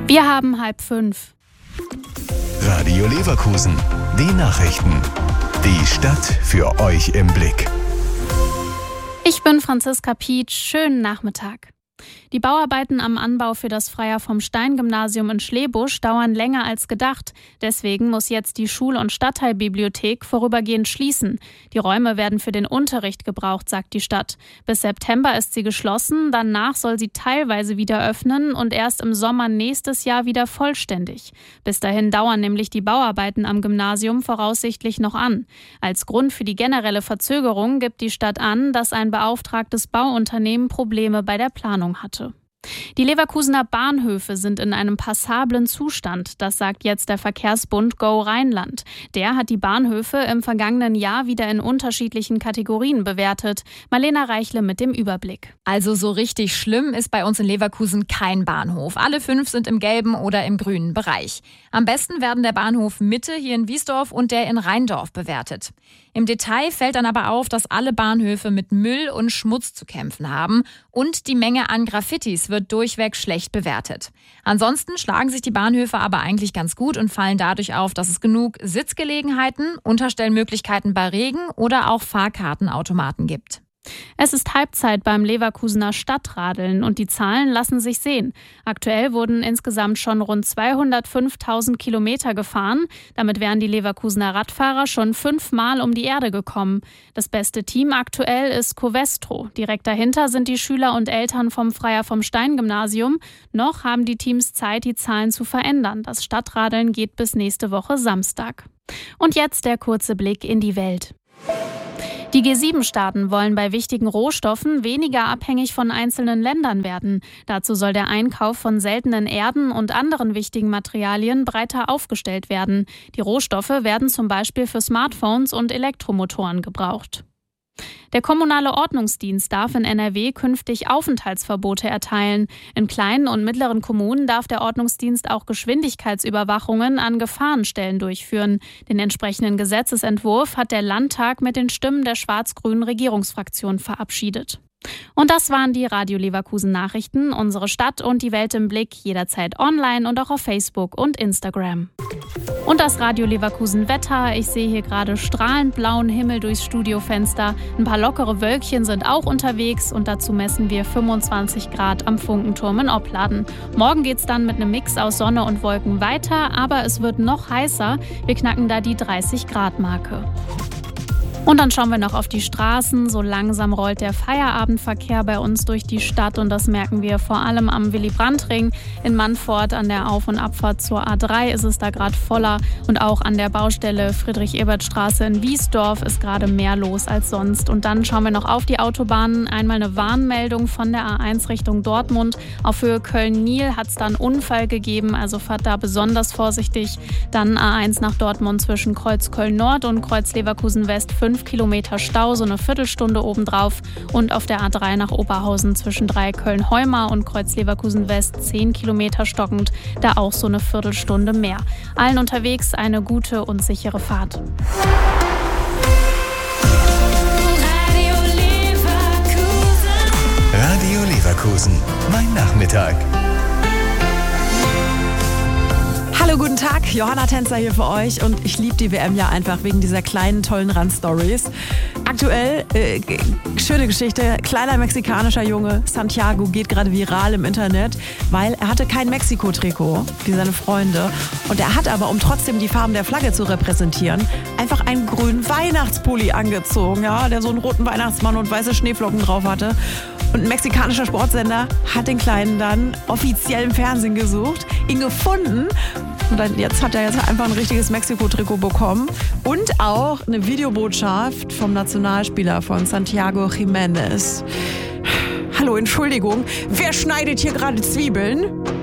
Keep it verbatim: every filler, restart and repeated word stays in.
Wir haben halb fünf. Radio Leverkusen, die Nachrichten. Die Stadt für euch im Blick. Ich bin Franziska Pietsch. Schönen Nachmittag. Die Bauarbeiten am Anbau für das Freier-vom-Stein-Gymnasium in Schlebusch dauern länger als gedacht. Deswegen muss jetzt die Schul- und Stadtteilbibliothek vorübergehend schließen. Die Räume werden für den Unterricht gebraucht, sagt die Stadt. Bis September ist sie geschlossen, danach soll sie teilweise wieder öffnen und erst im Sommer nächstes Jahr wieder vollständig. Bis dahin dauern nämlich die Bauarbeiten am Gymnasium voraussichtlich noch an. Als Grund für die generelle Verzögerung gibt die Stadt an, dass ein beauftragtes Bauunternehmen Probleme bei der Planung hatte. Die Leverkusener Bahnhöfe sind in einem passablen Zustand, das sagt jetzt der Verkehrsbund Go Rheinland. Der hat die Bahnhöfe im vergangenen Jahr wieder in unterschiedlichen Kategorien bewertet. Marlena Reichle mit dem Überblick. Also so richtig schlimm ist bei uns in Leverkusen kein Bahnhof. Alle fünf sind im gelben oder im grünen Bereich. Am besten werden der Bahnhof Mitte hier in Wiesdorf und der in Rheindorf bewertet. Im Detail fällt dann aber auf, dass alle Bahnhöfe mit Müll und Schmutz zu kämpfen haben und die Menge an Graffitis wird durchweg schlecht bewertet. Ansonsten schlagen sich die Bahnhöfe aber eigentlich ganz gut und fallen dadurch auf, dass es genug Sitzgelegenheiten, Unterstellmöglichkeiten bei Regen oder auch Fahrkartenautomaten gibt. Es ist Halbzeit beim Leverkusener Stadtradeln und die Zahlen lassen sich sehen. Aktuell wurden insgesamt schon rund zweihundertfünftausend Kilometer gefahren. Damit wären die Leverkusener Radfahrer schon fünfmal um die Erde gekommen. Das beste Team aktuell ist Covestro. Direkt dahinter sind die Schüler und Eltern vom Freier-vom-Stein-Gymnasium. Noch haben die Teams Zeit, die Zahlen zu verändern. Das Stadtradeln geht bis nächste Woche Samstag. Und jetzt der kurze Blick in die Welt. Die G sieben Staaten wollen bei wichtigen Rohstoffen weniger abhängig von einzelnen Ländern werden. Dazu soll der Einkauf von seltenen Erden und anderen wichtigen Materialien breiter aufgestellt werden. Die Rohstoffe werden zum Beispiel für Smartphones und Elektromotoren gebraucht. Der kommunale Ordnungsdienst darf in N R W künftig Aufenthaltsverbote erteilen. In kleinen und mittleren Kommunen darf der Ordnungsdienst auch Geschwindigkeitsüberwachungen an Gefahrenstellen durchführen. Den entsprechenden Gesetzesentwurf hat der Landtag mit den Stimmen der schwarz-grünen Regierungsfraktion verabschiedet. Und das waren die Radio Leverkusen Nachrichten. Unsere Stadt und die Welt im Blick, jederzeit online und auch auf Facebook und Instagram. Und das Radio Leverkusen Wetter. Ich sehe hier gerade strahlend blauen Himmel durchs Studiofenster. Ein paar lockere Wölkchen sind auch unterwegs und dazu messen wir fünfundzwanzig Grad am Funkenturm in Opladen. Morgen geht's dann mit einem Mix aus Sonne und Wolken weiter, aber es wird noch heißer. Wir knacken da die dreißig Grad Marke. Und dann schauen wir noch auf die Straßen. So langsam rollt der Feierabendverkehr bei uns durch die Stadt und das merken wir vor allem am Willy-Brandt-Ring. In Mannfort an der Auf- und Abfahrt zur A drei ist es da gerade voller und auch an der Baustelle Friedrich-Ebert-Straße in Wiesdorf ist gerade mehr los als sonst. Und dann schauen wir noch auf die Autobahnen. Einmal eine Warnmeldung von der A eins Richtung Dortmund. Auf Höhe Köln-Niel hat es da einen Unfall gegeben, also fahrt da besonders vorsichtig. Dann A eins nach Dortmund zwischen Kreuz Köln-Nord und Kreuz Leverkusen-West fünf Kilometer Stau, so eine Viertelstunde obendrauf. Und auf der A drei nach Oberhausen zwischen drei Köln-Heumar und Kreuz Leverkusen-West zehn Kilometer stockend, da auch so eine Viertelstunde mehr. Allen unterwegs eine gute und sichere Fahrt. Radio Leverkusen. Radio Leverkusen. Mein Nachmittag. Hallo, guten Tag, Johanna Tänzer hier für euch und ich liebe die W M ja einfach wegen dieser kleinen, tollen Randstories. Aktuell, äh, schöne Geschichte, kleiner mexikanischer Junge, Santiago, geht gerade viral im Internet, weil er hatte kein Mexiko-Trikot, wie seine Freunde. Und er hat aber, um trotzdem die Farben der Flagge zu repräsentieren, einfach einen grünen Weihnachtspulli angezogen, ja, der so einen roten Weihnachtsmann und weiße Schneeflocken drauf hatte. Und ein mexikanischer Sportsender hat den Kleinen dann offiziell im Fernsehen gesucht, ihn gefunden. Und dann, jetzt hat er jetzt einfach ein richtiges Mexiko-Trikot bekommen. Und auch eine Videobotschaft vom Nationalspieler von Santiago Jiménez. Hallo, Entschuldigung, wer schneidet hier gerade Zwiebeln?